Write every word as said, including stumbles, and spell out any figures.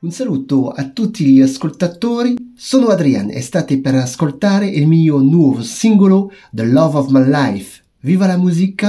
Un saluto a tutti gli ascoltatori, sono Adrian e state per ascoltare il mio nuovo singolo The Love of My Life. Viva la musica!